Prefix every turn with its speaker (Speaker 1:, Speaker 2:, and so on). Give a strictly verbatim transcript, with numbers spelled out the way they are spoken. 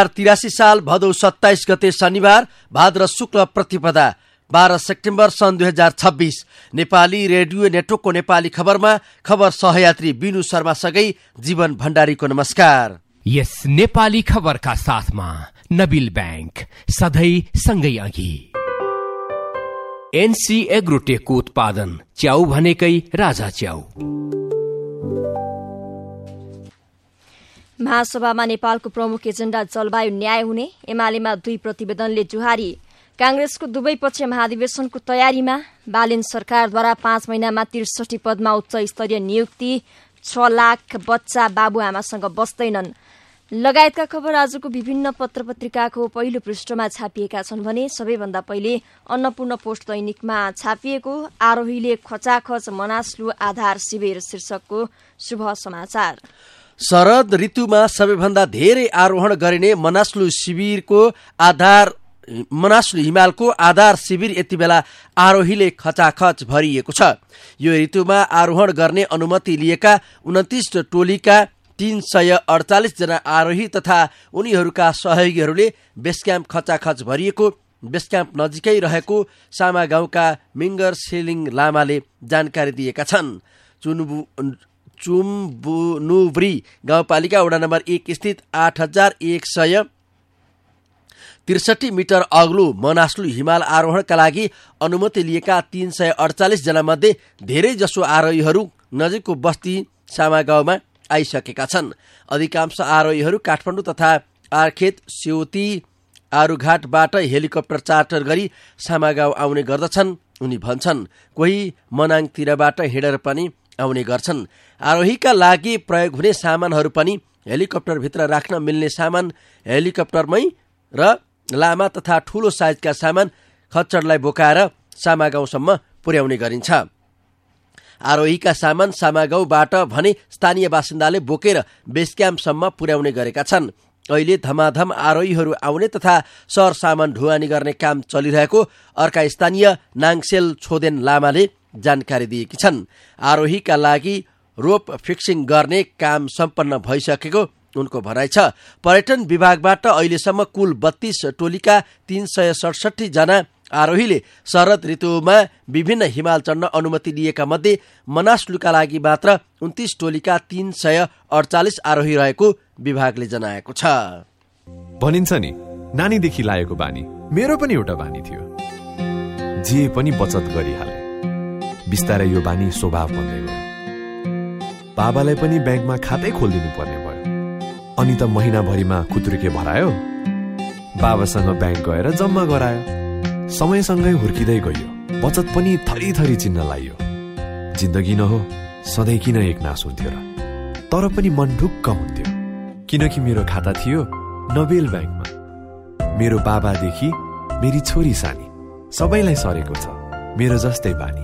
Speaker 1: तिरासी साल भदौ सत्ताइस गते शनिबार भाद्र शुक्ल प्रतिपदा बाह्र सेप्टेम्बर सन् दुई हजार छब्बीस नेपाली रेडियो नेटवर्कको नेपाली खबरमा खबर सहयात्री बिनु शर्मासँगै जीवन भण्डारीको नमस्कार।
Speaker 2: यस नेपाली खबरका साथमा नबिल बैंक सधैँ सँगै अघि। एनसी एग्रोटेकको उत्पादन च्याउ भनेकै राजा च्याउ।
Speaker 3: महासभामा नेपालको प्रमुख एजेण्डा जलवायु न्याय हुने, एमालेमा दुई प्रतिवेदनले जुहारी। कांग्रेसको दुवै पक्ष महाधिवेशनको तयारीमा, बालेन सरकारद्वारा पाँच महिनामा त्रिसठी पदमा उच्च स्तरीय नियुक्ति, छ लाख बच्चा बाबुआमासँग बस्दैनन् लगायतका खबर आजको विभिन्न पत्र पत्रिकाको पहिलो पृष्ठमा छापिएका छन् भने सबैभन्दा पहिले अन्नपूर्ण पोस्ट दैनिकमा छापिएको आरोहीले खचाखच मनास्लु आधार शिविर शीर्षकको शुभ समाचार।
Speaker 1: शरद ऋतुमा सबैभन्दा धेरै आरोहण गरिने मनास्लु शिविरको आधार मनास्लु हिमालको आधार शिविर यति बेला आरोहीले खचाखच भरिएको छ। यो ऋतुमा आरोहण गर्ने अनुमति लिएका उन्तिस टोलीका तीन सय अडचालिस जना आरोही तथा उनीहरूका सहयोगीहरूले बेस क्याम्प खचाखच भरिएको बेस क्याम्प नजिकै रहेको सामा गाउँका मिङ्गर सेलिङ लामाले जानकारी दिएका छन्। चुम्बु चुम्बुनुब्री गाउँपालिका वडा नम्बर एक स्थित आठ हजार एक सय त्रिसठी मिटर अग्लो मनास्लु हिमाल आरोहणका लागि अनुमति लिएका तीन सय अडचालिस जना मध्ये धेरै जसो आरोहीहरू नजिकको बस्ती सामा गाउँमा आइसकेका छन्। अधिकांश आरोहीहरू काठमाडौँ तथा आर्खेत, सेउती, आरुघाटबाट हेलिकप्टर चार्टर गरी सामा गाउँ आउने गर्दछन्। उनी भन्छन् कोही मनाङतिरबाट हिँडेर पनि आउने गर्छन्। आरोहीका लागि प्रयोग हुने सामानहरू पनि हेलिकप्टरभित्र राख्न मिल्ने सामान हेलिकप्टरमै र लामा तथा ठूलो साइजका सामान खच्चडलाई बोकाएर सामा गाउँसम्म पुर्याउने गरिन्छ। आरोहीका सामान सामा गाउँबाट भने स्थानीय बासिन्दाले बोकेर बेस क्याम्पसम्म पुर्याउने गरेका छन्। अहिले धमाधम आरोहीहरू आउने तथा सर सामान ढुवानी गर्ने काम चलिरहेको अर्का स्थानीय नाङसेल छोदेन लामाले जानकारी दिएकी छन्। आरोहीका लागि रोप फिक्सिङ गर्ने काम सम्पन्न भइसकेको उनको भनाइ छ। पर्यटन विभागबाट अहिलेसम्म कुल बत्तीस टोलीका तीन सय सडसठी जना आरोहीले शरद ऋतुमा विभिन्न हिमाल चढ्न अनुमति लिएका मध्ये मनास्लुका लागि मात्र उन्तिस टोलीका तीन सय अडचालिस आरोही रहेको विभागले जनाएको छ।
Speaker 4: भनिन्छ नि नानीदेखि लागेको बानी मेरो पनि एउटा बानी थियो, जे पनि बचत गरिहाले। बिस्तारै यो बानी स्वभाव बन्दै गयो। बाबालाई पनि ब्याङ्कमा खातै खोलिदिनु पर्ने भयो। अनि त महिनाभरिमा खुत्रुके भरायो, बाबासँग ब्याङ्क गएर जम्मा गरायो। समयसँगै हुर्किँदै गयो, बचत पनि थरी थरी चिन्न लाग्यो। जिन्दगी न हो सधैँ किन एक नास हुन्थ्यो र, तर पनि मन ढुक्क हुन्थ्यो किनकि मेरो खाता थियो नबेल ब्याङ्कमा। मेरो बाबादेखि मेरी छोरी सानी सबैलाई सरेको छ मेरो जस्तै बानी।